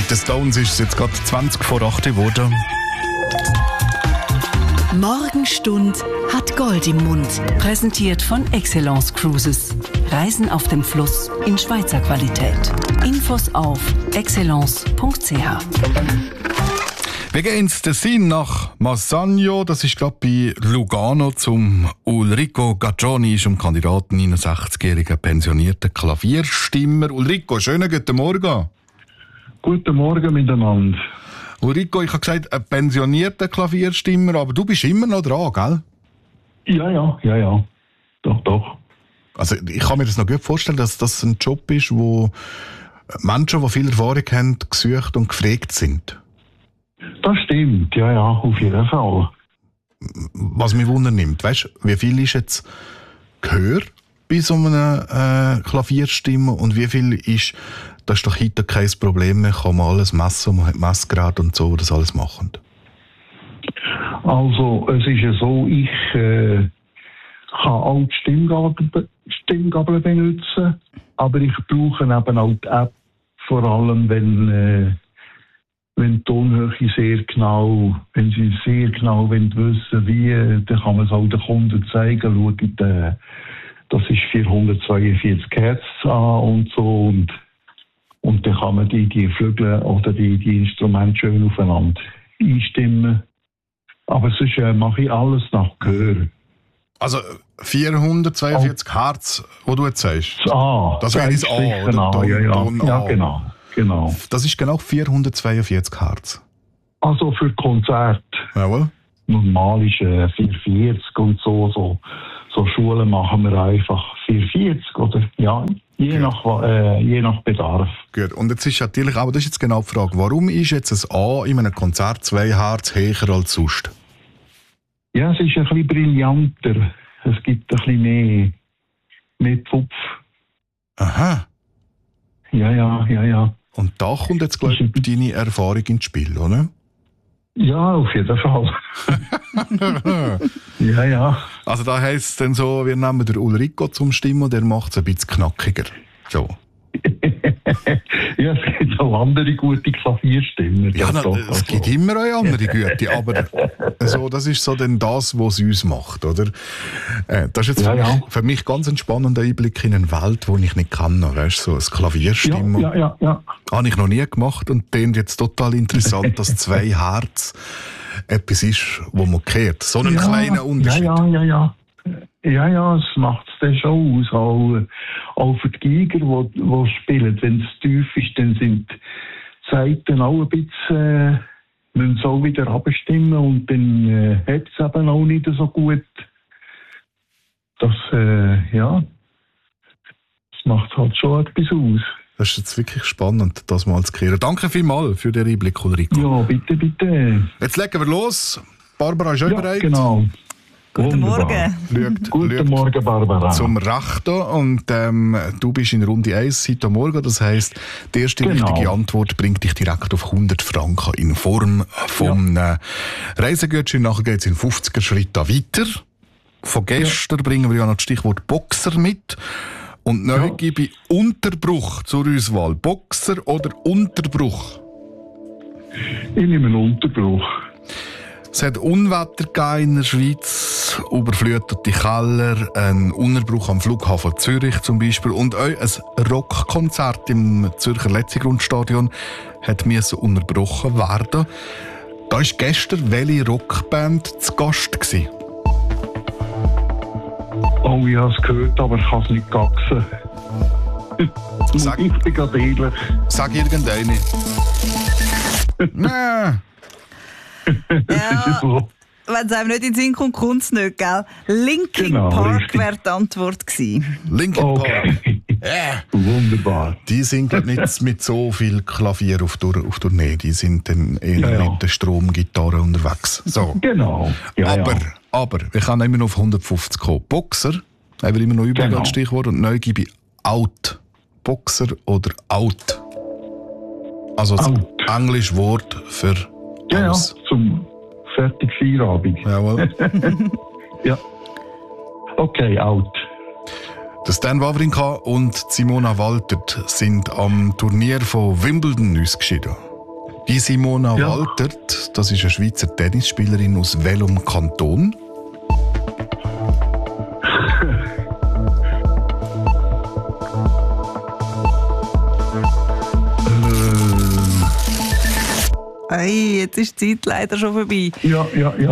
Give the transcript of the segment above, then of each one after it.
Mit den Stones ist es jetzt gerade 20 vor 8 geworden. Morgenstund hat Gold im Mund. Präsentiert von Excellence Cruises. Reisen auf dem Fluss in Schweizer Qualität. Infos auf excellence.ch. Wir gehen ins Tessin nach Massagno. Das ist gerade bei Lugano zum Ulrico Gaggioni, ist ein Kandidat, 69-jähriger pensionierter Klavierstimmer. Ulrico, schönen guten Morgen. Guten Morgen miteinander. Ulrico, ich habe gesagt, ein pensionierter Klavierstimmer, aber du bist immer noch dran, gell? Ja. Doch. Also ich kann mir das noch gut vorstellen, dass das ein Job ist, wo Menschen, die viel Erfahrung haben, gesucht und gefragt sind. Das stimmt, ja, auf jeden Fall. Was mich wundernimmt, weißt du, wie viel ist jetzt Gehör bei so einer Klavierstimme und wie viel ist, das ist doch heute kein Problem mehr, kann man alles messen, man hat Messgerät und so, das alles machen. Also, es ist ja so, ich kann auch die Stimmgabel benutzen, aber ich brauche eben auch die App, vor allem wenn die Tonhöhe sehr genau, wenn sie sehr genau wissen wie, dann kann man es auch den Kunden zeigen, schaut, das ist 442 Hertz an und so und dann kann man die Flügel oder die Instrumente schön aufeinander einstimmen. Aber sonst mache ich alles nach Gehör. Also 442 Hertz, wo du jetzt sagst? Das A. Das wäre das A, oder? Genau, ja, genau. Das ist genau 442 Hertz. Also für Konzert. Jawohl. Normal ist 440 und so Schulen machen wir einfach 440 oder ja, je nach Bedarf. Gut. Und jetzt ist natürlich, aber das ist jetzt genau die Frage, warum ist jetzt ein A in einem Konzert 2 Hertz höher als sonst? Ja, es ist ein bisschen brillanter. Es gibt ein bisschen mehr Pfupf. Aha. Ja. Und da kommt jetzt, glaube ich, deine Erfahrung ins Spiel, oder? Ja, auf jeden Fall. Ja. Also da heisst es dann so, wir nehmen den Ulrico zum Stimmen, der macht es ein bisschen knackiger. So. Ja, es gibt auch andere gute Klavierstimmen. Ja, es gibt immer auch andere gute, aber so, das ist so dann das, was es uns macht, oder? Das ist jetzt für mich ganz ein spannender Einblick in eine Welt, die ich nicht kenne, weißt du, so ein Klavierstimmen. Ja. Habe ich noch nie gemacht und klingt jetzt total interessant, dass 2 Hertz etwas ist, wo man kennt. So einen kleinen Unterschied. Ja, es macht es dann schon aus. Auch für die Geiger, die spielen. Wenn es tief ist, dann sind die Saiten auch ein bisschen, müssen es auch wieder abstimmen und dann hat es eben auch nicht so gut. Das macht halt schon etwas aus. Das ist jetzt wirklich spannend, das mal zu hören. Danke vielmals für den Einblick, Ulrico. Ja, bitte. Jetzt legen wir los. Barbara ist auch bereit. Genau. Guten Morgen. Guten Morgen, Barbara. Zum Rechten. Und du bist in Runde 1 seit am Morgen. Das heisst, die erste richtige Antwort bringt dich direkt auf 100 Franken in Form von Reisegutschein. Nachher geht es in 50er Schritten weiter. Von gestern bringen wir ja noch das Stichwort Boxer mit. Und neu gebe ich Unterbruch zur Auswahl. Boxer oder Unterbruch? Ich nehme einen Unterbruch. Es hat Unwetter in der Schweiz, überflutete Keller, ein Unterbruch am Flughafen Zürich zum Beispiel und auch ein Rockkonzert im Zürcher Letzigrundstadion hat müssen unterbrochen werden. Da war gestern welche Rockband zu Gast gewesen? Oh, ich habe es gehört, aber ich kann es nicht gaxen. Ich bin gerade ehrlich. Sag irgendeine. Nein. Ja, wenn es einem nicht in den Sinn kommt, kommt es nicht, gell? Linkin Park wäre die Antwort gewesen. Linkin Park. Wunderbar. Die sind nicht mit so viel Klavier auf Tournee. Die sind dann eher mit der Stromgitarre unterwegs. So. Genau. Aber wir können immer noch auf 150 kommen. Boxer, haben wir immer noch überall als Stichwort. Und neu gebe ich Out. Boxer oder Out. Also das englische Wort für aus. Ja, zum fertig Feierabend. Jawohl. Ja. Okay, Out. Der Stan Wawrinka und Simona Waltert sind am Turnier von Wimbledon ausgeschieden. Die Simona Waltert, das ist eine Schweizer Tennisspielerin aus welchem Kanton? Hey, jetzt ist die Zeit leider schon vorbei. Ja.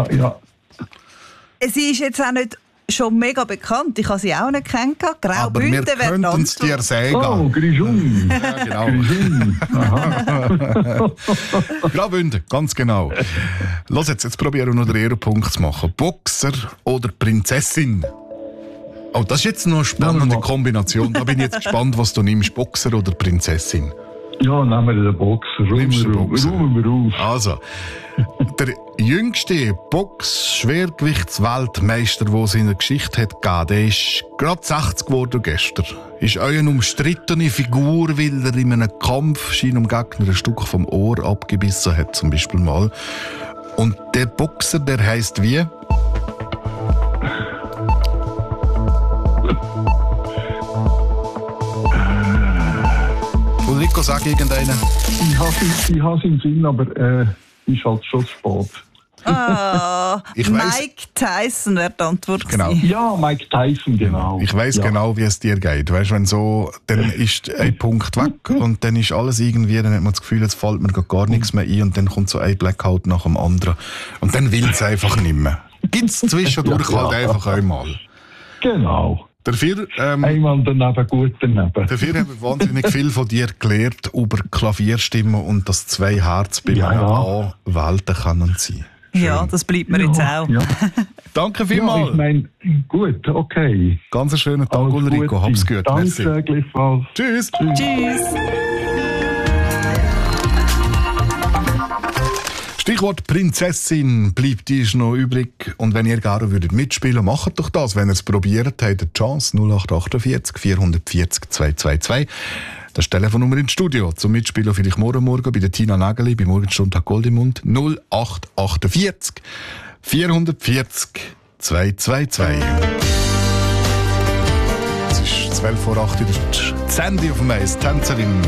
Sie ist jetzt auch nicht schon mega bekannt. Ich habe sie auch nicht kennengelernt. Aber wir könnten es dir sagen. Oh, Grischun. Ja, genau. Grischun. Graubünden, ganz genau. Los jetzt probieren wir noch den Ehrenpunkt zu machen. Boxer oder Prinzessin? Oh, das ist jetzt noch eine spannende Kombination. Da bin ich jetzt gespannt, was du nimmst. Boxer oder Prinzessin? Ja, nehmen wir den Boxer. Räumen wir auf. Also, der jüngste Box-Schwergewichtsweltmeister, den es in der Geschichte hat gegeben, der ist gerade 60 geworden gestern. Ist eine umstrittene Figur, weil er in einem Kampf seinem Gegner ein Stück vom Ohr abgebissen hat, zum Beispiel mal. Und der Boxer, der heisst wie? Ulriko, sag irgendeinen. Ich habe es im Sinn, aber ist halt schon zu spät. Mike Tyson wäre die Antwort. Genau. Ja, Mike Tyson, genau. Ich weiss genau, wie es dir geht. Weißt, wenn so, dann ist ein Punkt weg und dann ist alles irgendwie, dann hat man das Gefühl, jetzt fällt mir gar nichts mehr ein und dann kommt so ein Blackout nach dem anderen. Und dann will es einfach nicht mehr. Gibt es zwischendurch halt einfach einmal. Genau. Dafür, einmal daneben, gut daneben. Dafür haben wir wahnsinnig viel von dir gelernt über Klavierstimmen und dass 2 Herzen bei einem A Welten können sein. Schön. Ja, das bleibt mir jetzt auch. Ja. Danke vielmals. Ja, ich meine, gut, okay. Ganz einen schönen Tag, Ulriko. Hab's gut. Danke, gleichfalls. Tschüss. Tschüss. Stichwort Prinzessin bleibt ist noch übrig. Und wenn ihr gerne würdet mitspielen, macht doch das. Wenn ihr es probiert, habt ihr die Chance 0848 440 222. Das ist die Telefonnummer ins Studio. Zum Mitspielen vielleicht morgen bei der Tina Nägeli, bei Morgenstund Gold im Mund. 0848 440 222. Es ist 12:08 Uhr, das ist Sandy auf dem Eis, Tänzerin.